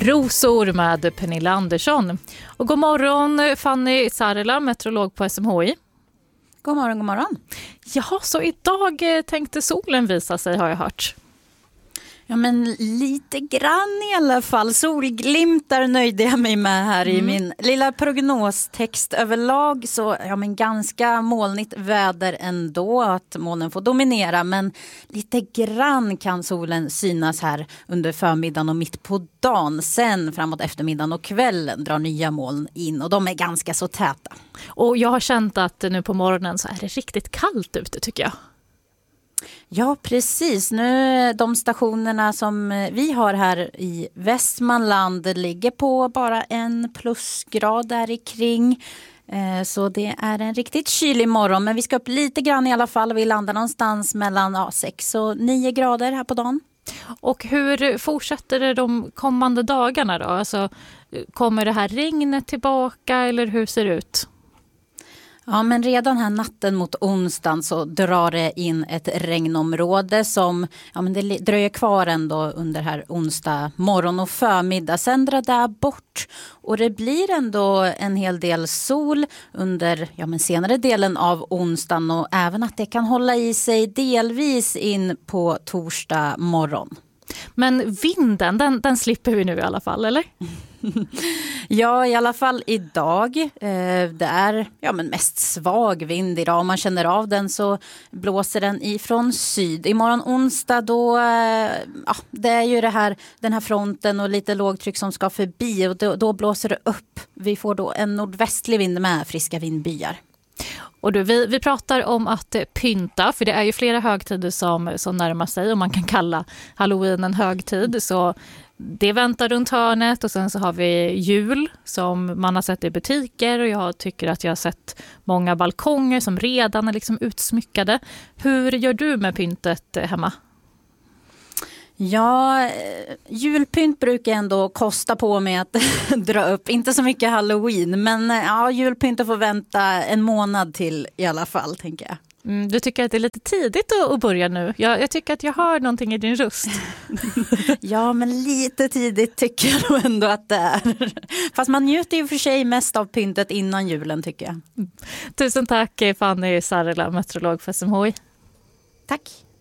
Rosor med Pernilla Andersson. Och god morgon Fanny Sarela, meteorolog på SMHI. God morgon, god morgon. Jaha, så idag tänkte solen visa sig, har jag hört. Ja, men lite grann i alla fall. Solglimtar nöjde jag mig med här i min lilla prognostext. Överlag så men ganska molnigt väder ändå, att molnen får dominera. Men lite grann kan solen synas här under förmiddagen och mitt på dagen. Sen framåt eftermiddagen och kvällen drar nya moln in och de är ganska så täta. Och jag har känt att nu på morgonen så är det riktigt kallt ute, tycker jag. Ja, precis. Nu de stationerna som vi har här i Västmanland ligger på bara 1 plusgrad där i kring. Så det är en riktigt kylig morgon, men vi ska upp lite grann i alla fall. Vi landar någonstans mellan 6 och 9 grader här på dagen. Och hur fortsätter det de kommande dagarna då? Alltså, kommer det här regnet tillbaka eller hur ser det ut? Ja, men redan här natten mot onsdagen så drar det in ett regnområde som det dröjer kvar ändå under här onsdag morgon och förmiddag. Sen drar det bort och det blir ändå en hel del sol under senare delen av onsdagen och även att det kan hålla i sig delvis in på torsdag morgon. Men vinden, den slipper vi nu i alla fall, eller? Ja, i alla fall idag. Det är mest svag vind idag. Om man känner av den så blåser den ifrån syd. Imorgon onsdag då, det är ju den här fronten och lite lågtryck som ska förbi och då blåser det upp. Vi får då en nordvästlig vind med friska vindbyar. Och vi pratar om att pynta, för det är ju flera högtider som närmar sig och man kan kalla Halloween en högtid. Så det väntar runt hörnet och sen så har vi jul som man har sett i butiker och jag tycker att jag har sett många balkonger som redan är liksom utsmyckade. Hur gör du med pyntet hemma? Ja, julpynt brukar ändå kosta på mig att dra upp. Inte så mycket Halloween, men julpyntet får vänta en månad till i alla fall, tänker jag. Du tycker att det är lite tidigt att börja nu? Jag tycker att jag hör någonting i din röst. Ja, men lite tidigt tycker jag nog ändå att det är. Fast man njuter ju för sig mest av pyntet innan julen, tycker jag. Tusen tack Fanny Sarela, meteorolog för SMHI. Tack.